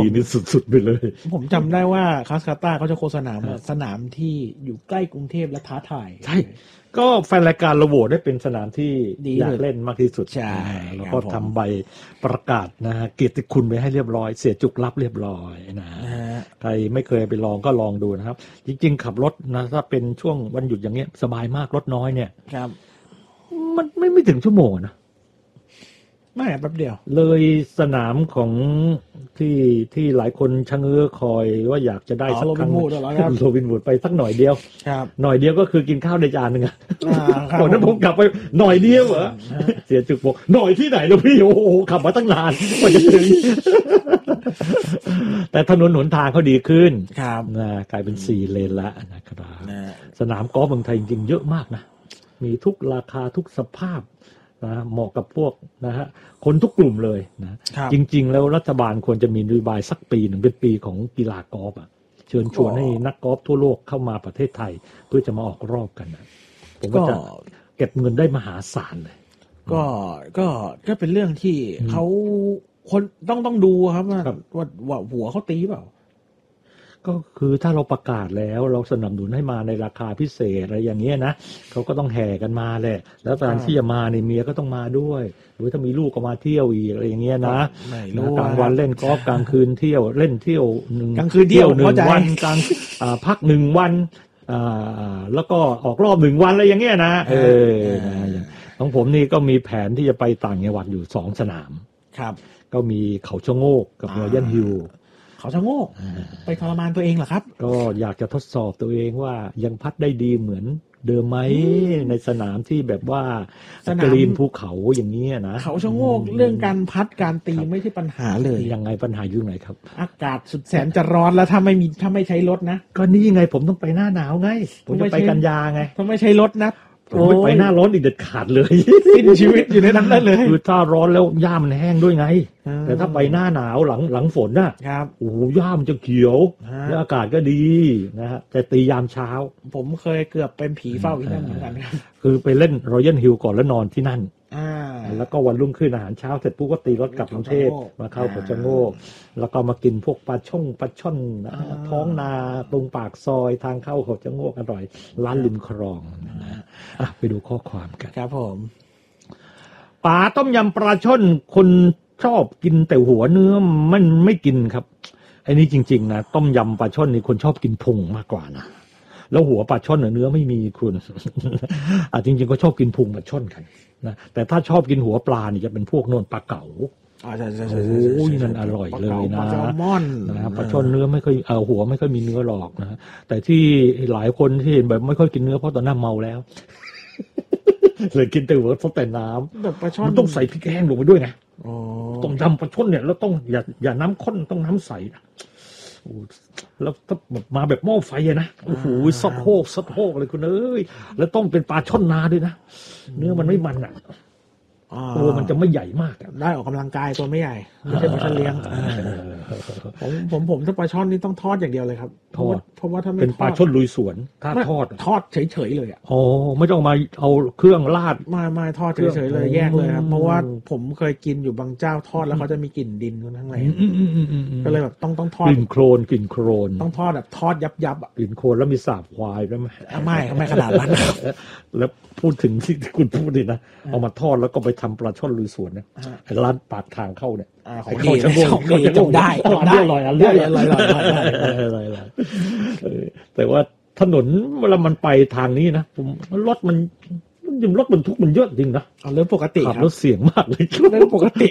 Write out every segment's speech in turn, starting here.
นี่สุดๆไปเลยผมจำได้ว่าคาสคาตาเขาจะโฆษณาว่าสนามที่อยู่ใกล้กรุงเทพและท้าทายใช่ก็แฟนรายการระโหวตได้เป็นสนามที่อยากเล่นมากที่สุดใช่แล้วก็ทำใบประกาศนะฮะเกียรติคุณไปให้เรียบร้อยเสียจุกรับเรียบร้อยนะใครไม่เคยไปลองก็ลองดูนะครับจริงๆขับรถนะถ้าเป็นช่วงวันหยุดอย่างเงี้ยสบายมากรถน้อยเนี่ยครับมันไม่ถึงชั่วโมงนะไม่แป๊บเดียวเลยสนามของที่หลายคนชะเง้อคอยว่าอยากจะได้สักครั้งโรบินวูดไปสักหน่อยเดียวหน่อยเดียวก็คือกินข้าวในจานนึงอะตอนนั้นผมกลับไปหน่อยเดียวเหรอเสียจุกบอกหน่อยที่ไหนล่ะพี่โอ้โหขับมาตั้งนานกว่าจะถึงแต่ถนนหนทางเขาดีขึ้นนะกลายเป็น4 เลนแล้วนะครับสนามกอล์ฟเมืองไทยจริงๆเยอะมากนะมีทุกราคาทุกสภาพนะเหมาะกับพวกนะฮะคนทุกกลุ่มเลยนะจริงๆแล้วรัฐบาลควรจะมีนโยบายสักปีหนึ่งเป็นปีของกีฬากอล์ฟอ่ะเชิญชวนให้นักกอล์ฟทั่วโลกเข้ามาประเทศไทยเพื่อจะมาออกรอบกันนะผมว่าจะเก็บเงินได้มหาศาลเลยก็เป็นเรื่องที่เขาคนต้องดูครับว่าหัวเขาตีเปล่าก็คือถ้าเราประกาศแล้วเราสนับสนุนให้มาในราคาพิเศษอะไรอย่างเงี้ยนะเขาก็ต้องแห่กันมาแหละแล้วการที่จะมาในเมียก็ต้องมาด้วยหรือถ้ามีลูกก็มาเที่ยวอีกอะไรอย่างเงี้ยนะกลางวันเล่นกอล์ฟกลางคืนเที่ยวเล่นเที่ยวกลางคืนเที่ยว 1 วันกลางพัก1 วันแล้วก็ออกรอบ1 วันอะไรอย่างเงี้ยนะของผมนี่ก็มีแผนที่จะไปต่างจังหวัดอยู่2 สนามครับก็มีเขาชะโงกกับรอยัลฮิลเขาชะโงกไปทรมานตัวเองเหรอครับก็อยากจะทดสอบตัวเองว่ายังพัดได้ดีเหมือนเดิมไหมในสนามที่แบบว่าสนามกรีนภูเขาอย่างนี้นะเขาชะโงกเรื่องการพัดการตีไม่ใช่ปัญหาเลยยังไงปัญหาอยู่ไหนครับอากาศสุดแสนจะร้อนแล้วถ้าไม่ใช้รถนะก็นี่ไงผมต้องไปหน้าหนาวไงผมจะไปกันยาไงถ้าไม่ใช้รถนะผมไม่ไปหน้าร้อนอีกเด็ดขาดเลยสิ้นชีวิตอยู่ในนั้นได้เลยคือถ้าร้อนแล้วหญ้ามันแห้งด้วยไงแต่ถ้าไปหน้าหนาวหลังฝนน่ะโอ้โหหญ้ามันจะเขียวแล้วอากาศก็ดีนะฮะแต่ตียามเช้าผมเคยเกือบเป็นผีเฝ้าที่นั่นเหมือนกันคือไปเล่นรอยัลฮิลก่อนแล้วนอนที่นั่นแล้วก็วันรุ่งขึ้นอาหารเช้าเสร็จปุ๊บก็ตีรถกลับกรุงเทพมาเข้าเขาชะโงกแล้วก็มากินพวกปลาช่อนท้องนาตรงปากซอยทางเข้าเขาชะโงกอร่อยร้านริมคลองนะไปดูข้อความกันครับผมปลาต้มยำปลาช่อนคนชอบกินแต่หัวเนื้อมันไม่กินครับไอ้นี่จริงๆนะต้มยำปลาช่อนนี่คนชอบกินพุงมากกว่านะแล้วหัวปลาช่อนเนื้อไม่มีคุณจริงๆก็ชอบกินพุงปลาช่อนกันนะแต่ถ้าชอบกินหัวปลานี่จะเป็นพวกโน่นปลาเก๋าใช่โอ้ยนั่นอร่อยเลยนะปลาแซลมอนนะปลาช่อนเนื้อไม่ค่อยหัวไม่ค่อยมีเนื้อหรอกนะแต่ที่หลายคนที่เห็นแบบไม่ค่อยกินเนื้อเพราะตอนนั้นเมาแล้วเลยกินแต่หัวซดแต่น้ำแบบปลาช่อนมันต้องใส่พริกแห้งลงไปด้วยไงต้มยำปลาช่อนเนี่ยแล้วต้องอย่าน้ำข้นต้องน้ำใสแล้วถ้ามาแบบหม้อไฟนะโอ้โหซดโฮกเลยคุณเอ้ยแล้วต้องเป็นปลาช่อนนาด้วยนะเนื้อมันไม่มันอ่ะตัวมันจะไม่ใหญ่มากได้ออกกำลังกายตัวไม่ใหญ่ไม่ใช่ปลาช่อนเลี้ยงผมถ้าปลาช่อนนี่ต้องทอดอย่างเดียวเลยครับทอดเพราะว่าถ้าไม่เป็นปลาช่อนลุยสวนถ้าทอดเฉยๆเลยอ่ะอ๋อไม่ต้องมาเอาเครื่องราดไม่ทอดเฉยๆเลยแยกเลยครับเพราะว่าผมเคยกินอยู่บางเจ้าทอดแล้วเขาจะมีกลิ่นดินข้างในก็เลยแบบต้องทอดกลิ่นโครนต้องทอดแบบทอดยับอ่ะกลิ่นโครนแล้วมีสาบควายด้วยไหมไม่ขนาดนั้นแล้วพูดถึงที่คุณพูดดินะเอามาทอดแล้วก็ไปทำปลาช่อนลุยสวนเนี่ยร้านปากทางเข้าเนี่ยของดีจำได้อร่อยแต่ว่าถนนเวลามันไปทางนี้นะผมรถมันรถบรรทุกมันเยอะจริงนะเรื่องปกติครับรถเสียงมากเลยเรื่องปกติ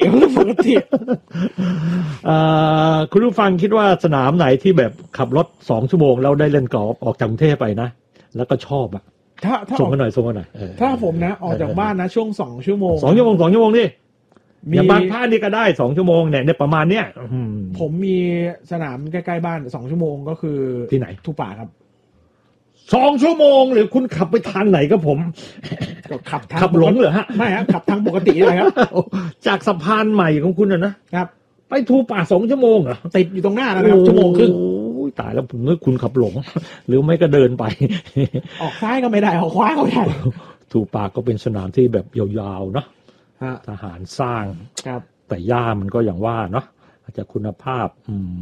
คุณผู้ฟังคิดว่าสนามไหนที่แบบขับรถ2 ชั่วโมงแล้วได้เล่นกอล์ฟออกจากกรุงเทพไปนะแล้วก็ชอบอ่ะส่งกันหน่อยถ้าผมนะออกจากบ้านนะช่วง2 ชั่วโมง 2 ชั่วโมงนี่อย่างบางท่านี่ก็ได้2 ชั่วโมงเนี่ยประมาณเนี้ยผมมีสนามใกล้ๆบ้าน2 ชั่วโมงก็คือที่ไหนทุป่าครับ 2 ชั่วโมงหรือคุณขับไปทางไหนก็ผมขับหลงเหรอฮะไม่ฮะขับทางปกติเลยครับจากสะพานใหม่ของคุณนะครับไปทูป่า2 ชั่วโมงเหรอติดอยู่ตรงหน้านะครับ1 ชั่วโมงครึ่งตายแล้วผมนึกคุณขับหลงหรือไม่ก็เดินไปออกซ้ายก็ไม่ได้ออกขวาก็ไม่ได้ทูป่าก็เป็นสนามที่แบบยาวๆเนาะทหารสร้างแต่หญ้ามันก็อย่างว่าเนาะอาจจะคุณภาพ